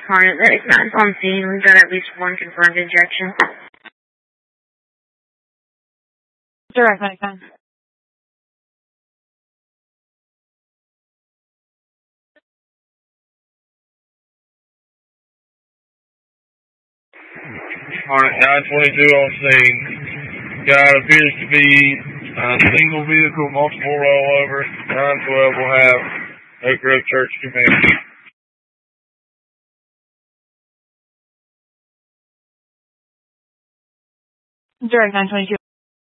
Hornet Medic 9's on scene. We've got at least one confirmed injection. Direct Medic 9. Hornet 922 on scene. Guy appears to be a single vehicle, multiple rollovers. 912 will have Oak Grove Church command. Direct 922.